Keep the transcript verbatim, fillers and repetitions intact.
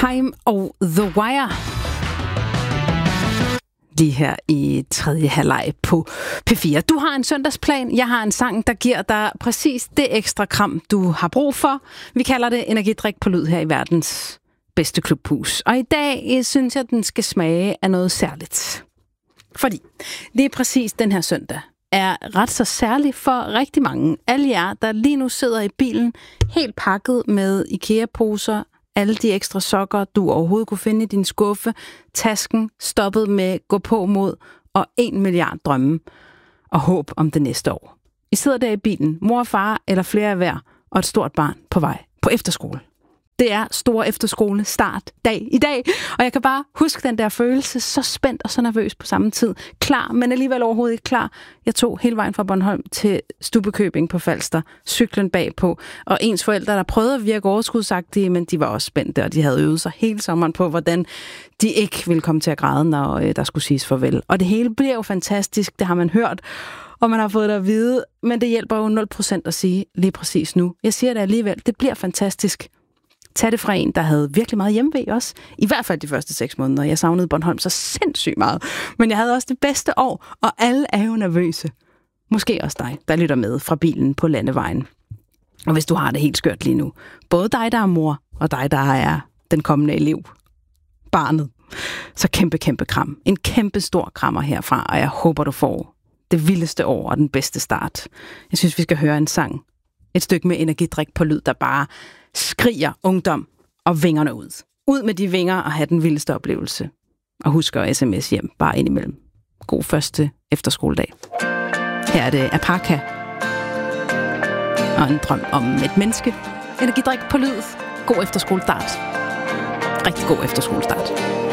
Haim og The Wire. Lige her i tredje halvleg på P fire. Du har en søndagsplan. Jeg har en sang, der giver dig præcis det ekstra kram, du har brug for. Vi kalder det energidrik på lyd her i verdens bedste klubhus. Og i dag synes jeg, den skal smage af noget særligt. Fordi det er præcis den her søndag er ret så særlig for rigtig mange. Alle jer, der lige nu sidder i bilen, helt pakket med IKEA-poser, alle de ekstra sokker, du overhovedet kunne finde i din skuffe, tasken stoppet med gå på mod og en milliard drømme og håb om det næste år. I sidder der i bilen, mor og far eller flere af hver, og et stort barn på vej på efterskole. Det er store efterskole start dag i dag, og jeg kan bare huske den der følelse, så spændt og så nervøs på samme tid. Klar, men alligevel overhovedet ikke klar. Jeg tog hele vejen fra Bornholm til Stubbekøbing på Falster, cyklen bagpå, og ens forældre, der prøvede at virke overskudsagtige, men de var også spændte, og de havde øvet sig hele sommeren på, hvordan de ikke ville komme til at græde, når øh, der skulle siges farvel. Og det hele bliver jo fantastisk, det har man hørt, og man har fået det at vide, men det hjælper jo nul procent at sige lige præcis nu. Jeg siger det alligevel, det bliver fantastisk. Tag det fra en, der havde virkelig meget hjemmevæg også. I hvert fald de første seks måneder. Jeg savnede Bornholm så sindssygt meget. Men jeg havde også det bedste år, og alle er jo nervøse. Måske også dig, der lytter med fra bilen på landevejen. Og hvis du har det helt skørt lige nu. Både dig, der er mor, og dig, der er den kommende elev. Barnet. Så kæmpe, kæmpe kram. En kæmpe stor krammer herfra, og jeg håber, du får det vildeste år og den bedste start. Jeg synes, vi skal høre en sang. Et stykke med energidrik på lyd, der bare skriger ungdom og vingerne ud. Ud med de vinger og have den vildeste oplevelse. Og husk at sms hjem bare indimellem. God første efterskoledag. Her er det Apaka. Og en drøm om et menneske. Energidrik på lyd. God efterskolestart. Rigtig god efterskolestart.